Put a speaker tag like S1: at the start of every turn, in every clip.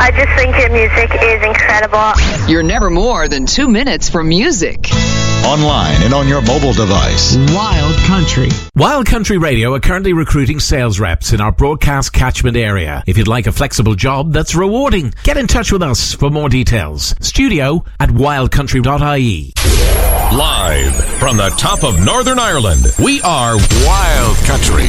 S1: I just think your music is incredible.
S2: You're never more than 2 minutes from music.
S3: Online and on your mobile device.
S4: Wild Country.
S5: Wild Country Radio are currently recruiting sales reps in our broadcast catchment area. If you'd like a flexible job that's rewarding, get in touch with us for more details. studio@wildcountry.ie.
S6: Live from the top of Northern Ireland, we are Wild Country.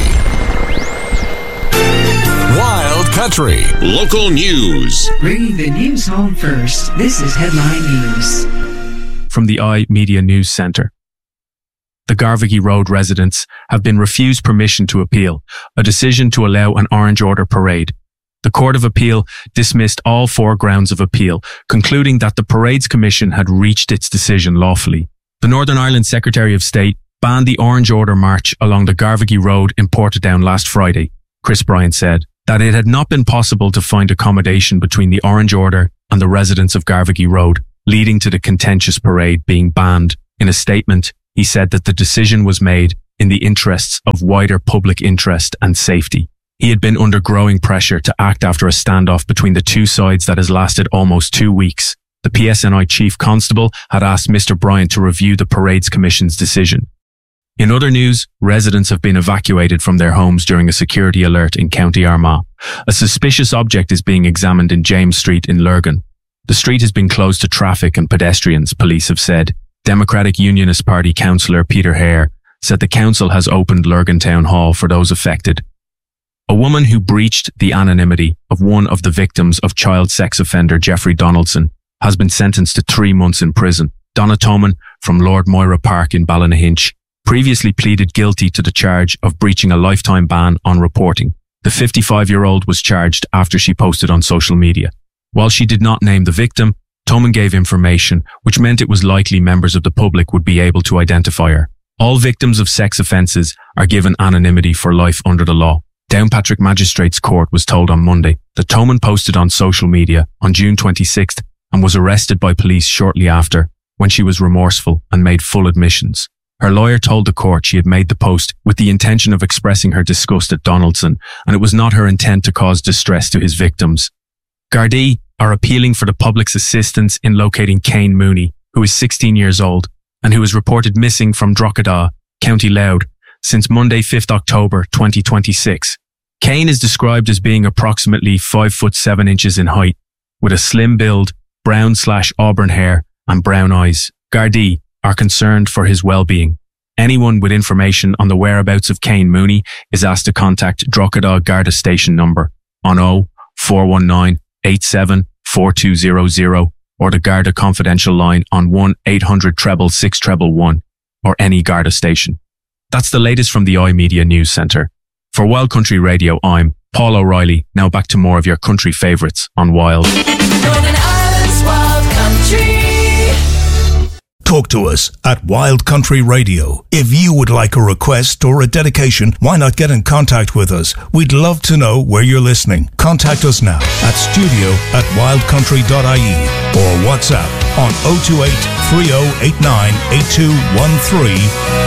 S6: Wild Country. Local news.
S7: Bringing the news home first. This is Headline News.
S8: From the iMedia News Centre. The Garvaghy Road residents have been refused permission to appeal, a decision to allow an Orange Order parade. The Court of Appeal dismissed all 4 grounds of appeal, concluding that the Parades Commission had reached its decision lawfully. The Northern Ireland Secretary of State banned the Orange Order march along the Garvaghy Road in Portadown last Friday. Chris Bryant said that it had not been possible to find accommodation between the Orange Order and the residents of Garvaghy Road, leading to the contentious parade being banned. In a statement, he said that the decision was made in the interests of wider public interest and safety. He had been under growing pressure to act after a standoff between the two sides that has lasted almost 2 weeks. The PSNI Chief Constable had asked Mr. Bryant to review the Parades Commission's decision. In other news, residents have been evacuated from their homes during a security alert in County Armagh. A suspicious object is being examined in James Street in Lurgan. The street has been closed to traffic and pedestrians, police have said. Democratic Unionist Party councillor Peter Hare said the council has opened Lurgan Town Hall for those affected. A woman who breached the anonymity of one of the victims of child sex offender Jeffrey Donaldson has been sentenced to 3 months in prison. Donna Toman from Lord Moira Park in Ballynahinch previously pleaded guilty to the charge of breaching a lifetime ban on reporting. The 55-year-old was charged after she posted on social media. While she did not name the victim, Toman gave information which meant it was likely members of the public would be able to identify her. All victims of sex offences are given anonymity for life under the law. Downpatrick Magistrates Court was told on Monday that Toman posted on social media on June 26th and was arrested by police shortly after, when she was remorseful and made full admissions. Her lawyer told the court she had made the post with the intention of expressing her disgust at Donaldson, and it was not her intent to cause distress to his victims. Gardaí are appealing for the public's assistance in locating Kane Mooney, who is 16 years old and who is reported missing from Drogheda, County Louth, since Monday 5th October 2026. Kane is described as being approximately 5'7" in height, with a slim build, brown/auburn hair and brown eyes. Gardaí are concerned for his well-being. Anyone with information on the whereabouts of Kane Mooney is asked to contact Drogheda Garda Station number on 0-419-87-4200 or the Garda Confidential line on 1-800-666-111 or any Garda station. That's the latest from the iMedia News Centre. For Wild Country Radio, I'm Paul O'Reilly. Now back to more of your country favourites on Wild.
S9: Northern Ireland's Wild Country.
S10: Talk to us at Wild Country Radio. If you would like a request or a dedication, why not get in contact with us? We'd love to know where you're listening. Contact us now at studio@wildcountry.ie or WhatsApp on 028 3089 8213